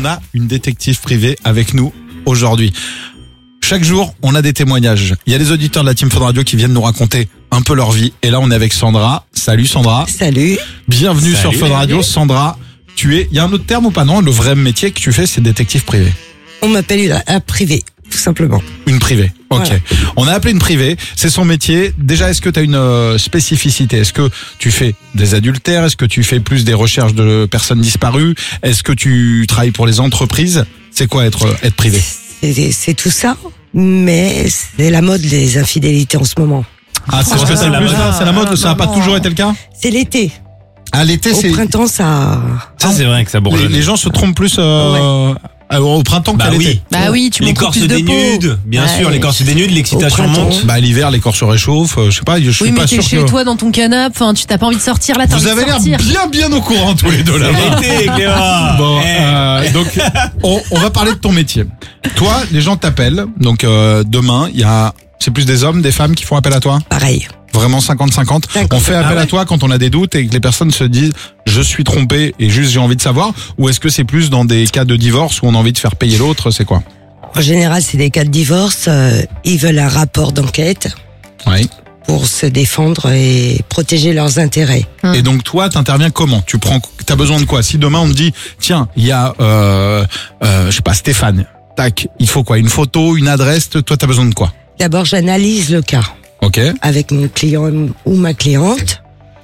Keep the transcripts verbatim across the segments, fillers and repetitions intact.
on a une détective privée avec nous aujourd'hui. Chaque jour, on a des témoignages. Il y a des auditeurs de la Team Fun Radio qui viennent nous raconter un peu leur vie. Et là, on est avec Sandra. Salut Sandra. Salut. Bienvenue Salut, sur Fun Radio. bienvenue. Sandra, tu es, il y a un autre terme ou pas? Non, le vrai métier que tu fais, c'est détective privé. On m'appelle la, la privée, tout simplement. Une privée. Ok. Voilà. On a appelé une privée. C'est son métier. Déjà, est-ce que tu as une euh, spécificité? Est-ce que tu fais des adultères? Est-ce que tu fais plus des recherches de personnes disparues? Est-ce que tu travailles pour les entreprises? C'est quoi être, être privé? C'est, c'est tout ça, mais c'est la mode des infidélités en ce moment. Ah, c'est ce que c'est le plus là? C'est la mode ou ça n'a pas toujours été le cas? C'est l'été. Ah, l'été, Au c'est. printemps, ça... Ça, c'est vrai que ça Les, bourgeonne. les gens se trompent plus euh, euh, au printemps Bah qu'à oui. l'été. Bah oui, tu Les montres corps se plus de peau. dénudent, bien Ouais. sûr, les corps se dénudent, l'excitation Au printemps. monte. Bah l'hiver, les corps se réchauffent. euh, je sais pas, je suis Oui, pas mais t'es sûr chez que. toi dans ton canapé, enfin, tu t'as pas envie de sortir là, t'as Vous envie de avez l'air sortir. bien bien au courant tous les deux là. L'été, Clément. Bon, Eh. euh, donc on, on va parler de ton métier. Toi, les gens t'appellent. Donc euh, demain, il y a, c'est plus des hommes, des femmes qui font appel à toi. Pareil. Vraiment cinquante cinquante. cinquante. On fait appel Ah ouais. à toi quand on a des doutes et que les personnes se disent je suis trompé et juste j'ai envie de savoir. Ou est-ce que c'est plus dans des cas de divorce où on a envie de faire payer l'autre? C'est quoi? En général, c'est des cas de divorce. euh, ils veulent un rapport d'enquête Oui. pour se défendre et protéger leurs intérêts. Et donc toi, t'interviens comment? Tu prends, t'as besoin de quoi? Si demain on te dit, tiens, il y a, euh, euh, je sais pas, Stéphane. Tac, il faut quoi? Une photo, une adresse. Toi, t'as besoin de quoi? D'abord, j'analyse le cas Ok. avec mon client ou ma cliente.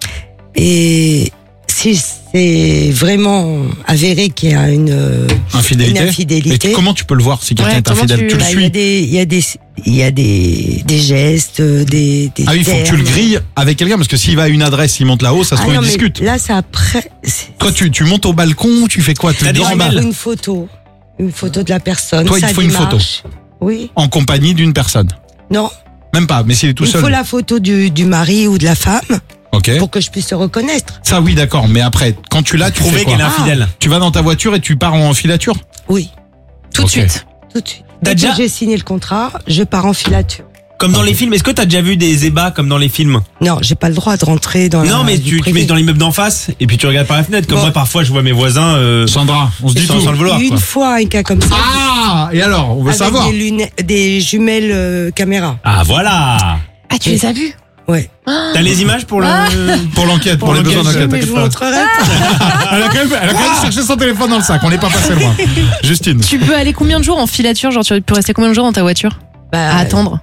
Et si c'est vraiment avéré qu'il y a une, Infidélité. une Et infidélité, tu- comment tu peux le voir si quelqu'un Ouais, est comment infidèle? tu- Tu, le bah, il y a suis. des, il y a des, il y a des, des gestes, des, des Ah oui, il faut que tu le termes. grilles avec quelqu'un parce que s'il va à une adresse, il monte là-haut, ça se Ah trouve, non, il mais discute. là, c'est après. c'est- Toi, tu, tu montes au balcon, tu fais quoi? Tu T'as des dors en bas jumelles. Une photo, une photo de la personne. Toi, il te sa faut une photo. démarche. Oui. en compagnie d'une personne. Non. Même pas, mais s'il est tout il seul. faut la photo du, du mari ou de la femme Ok. pour que je puisse se reconnaître. Ça, oui, d'accord. Mais après, quand tu l'as, tu Prouver fais quoi? qu'elle est infidèle. Tu vas dans ta voiture et tu pars en filature? Oui. Tout Ok. de suite. Tout de suite. T'as Dès déjà- que j'ai signé le contrat, je pars en filature. Comme dans les films, est-ce que t'as déjà vu des ébats comme dans les films? Non, j'ai pas le droit de rentrer dans la. Non, mais vie tu, tu privée. mets dans l'immeuble d'en face et puis tu regardes par la fenêtre. Comme Bon. moi, parfois, je vois mes voisins euh, Sandra, on se dit sans, tout. sans le vouloir. Une Quoi. fois un cas comme ça. Ah! Et alors, on veut avec savoir. des lunettes, des jumelles euh, caméra. Ah, voilà. Ah, tu les as vus? Ouais. T'as les images pour le. Pour l'enquête, pour, Pour les besoins l'enquête, d'enquête. Mais je t'inquiète vous pas. montrerai. Elle a quand même, elle a quand même cherché son téléphone dans le sac. On n'est pas passé loin. Justine. Tu peux aller combien de jours en filature? Genre, tu peux rester combien de jours dans ta voiture? Bah, À attendre.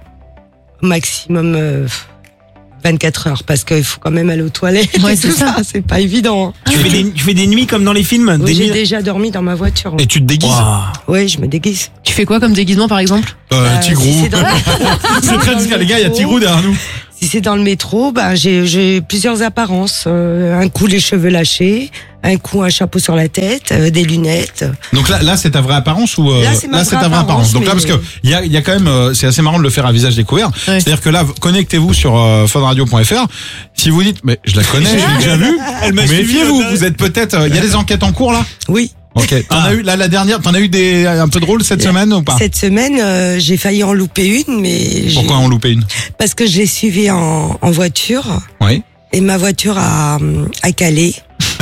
maximum euh, vingt-quatre heures parce qu'il faut quand même aller aux toilettes. Ouais, et c'est tout ça. C'est pas évident. Tu fais, des, tu fais des nuits comme dans les films? Oui, Des j'ai nuits. déjà dormi dans ma voiture. Et tu te déguises. Waouh. Oui, je me déguise. Tu fais quoi comme déguisement par exemple? Euh, Euh, Tigrou. si c'est dans- C'est très discret, les gars, il y a Tigrou derrière nous. Si c'est dans le métro, ben j'ai j'ai plusieurs apparences. Euh, un coup les cheveux lâchés, un coup un chapeau sur la tête, euh, des lunettes. Donc là, là c'est ta vraie apparence ou euh, Là, c'est ma vraie ta vraie apparence. apparence, Donc là, parce mais- que il y a, il y a quand même, euh, c'est assez marrant de le faire à visage découvert. Ouais. C'est-à-dire que là, connectez-vous sur euh, funradio point f r. Si vous dites, mais je la connais, je l'ai déjà vue. Elle m'a suivi, Méfiez-vous, là. vous êtes peut-être. euh, Il y a des enquêtes en cours là. Oui. Ok. T'en Ah. as eu là la dernière. T'en as eu des un peu drôle cette semaine ou pas? Cette semaine, euh, j'ai failli en louper une, mais j'ai- Pourquoi on loupait une? parce que je l'ai suivi en, en voiture Oui. et ma voiture a, a calé. Oh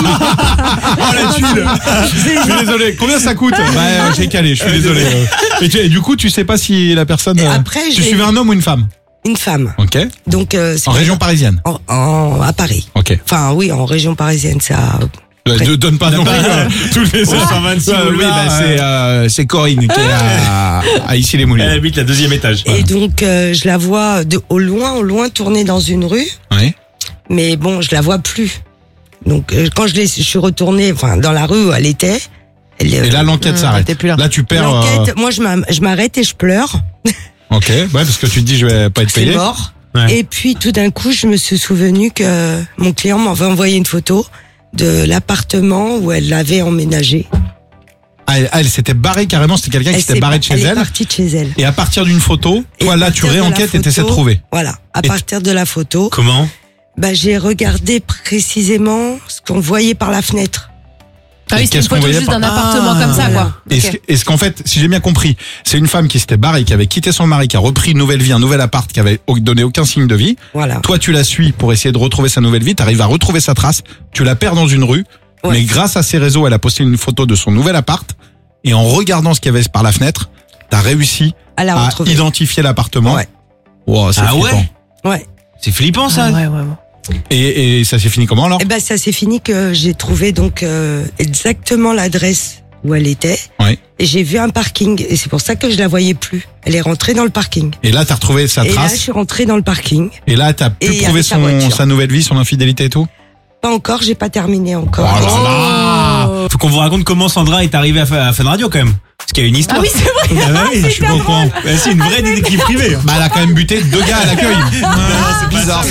la tuile. Je suis désolé. Combien ça coûte? Bah, euh, j'ai calé. Je suis désolé. euh. Et, tu- et du coup, tu sais pas si la personne. Et euh, après, tu j'ai- suivais un homme ou une femme? Une femme. Ok. Donc euh, c'est En région parisienne. en, en- à Paris. Ok. Enfin oui, en région parisienne, ça. Euh, Ne donne pas non plus euh, tous les cent vingt-six Ouais, oui, boulevards, bah, c'est euh, c'est Corinne qui est à, à ici les Elle Moulins. habite la deuxième étage. Et donc euh, je la vois de au loin, au loin tourner dans une rue, Oui. mais bon, je la vois plus. Donc euh, quand je, l'ai- je suis retournée, enfin dans la rue où elle était. Elle, Et là l'enquête Mmh, s'arrête. t'es plus là. Là tu perds. l'enquête, moi je m'am- je m'arrête et je pleure. euh, ok. Ouais, parce que tu te dis je vais pas être C'est payé. mort. Ouais. Et puis tout d'un coup, je me suis souvenu que mon client m'avait envoyé une photo de l'appartement où elle l'avait emménagé. Ah, elle, elle s'était barrée carrément. C'était quelqu'un qui Elle s'était s'est- barré de chez elle est elle. partie de chez elle. Et à partir d'une photo, Et toi à là tu partir de la réenquêtes et t'essaies de photo- trouver. Voilà. À Et partir de la photo, Comment? bah, j'ai regardé précisément ce qu'on voyait par la fenêtre. Ah Et oui, c'est une qu'est-ce qu'on photo voyait juste pas d'un appartement Ah, comme ça, voilà. quoi. Est-ce Ok. que- est-ce qu'en fait, si j'ai bien compris, c'est une femme qui s'était barrée, qui avait quitté son mari, qui a repris une nouvelle vie, un nouvel appart, qui avait au- donné aucun signe de vie. Voilà. Toi, tu la suis pour essayer de retrouver sa nouvelle vie. T'arrives à retrouver sa trace. Tu la perds dans une rue. Ouais. Mais grâce à ses réseaux, elle a posté une photo de son nouvel appart. Et en regardant ce qu'il y avait par la fenêtre, t'as réussi À la à retrouver. identifier l'appartement. Ouais. Wow, c'est Ah flippant. ouais Ouais. C'est flippant ça. Ah ouais, ouais, ouais. Et, et ça s'est fini comment alors? Et ben ça s'est fini que j'ai trouvé donc euh, exactement l'adresse où elle était. Ouais. Et j'ai vu un parking et c'est pour ça que je la voyais plus. Elle est rentrée dans le parking. Et là, t'as retrouvé sa Et là, je trace. suis rentrée dans le parking. Et là, t'as pu Et il y prouver avait sa son, voiture. sa nouvelle vie, son infidélité et tout? Pas encore, j'ai pas terminé encore. Oh là là. Faut qu'on vous raconte comment Sandra est arrivée à, Fa- à Fun Radio quand même. Parce qu'il y a une histoire. Ah oui, c'est vrai. Ah bah oui, je suis pas au courant. Bah, c'est une vraie détective privée. Bah, elle a quand même buté deux gars à l'accueil. Ah, c'est bizarre.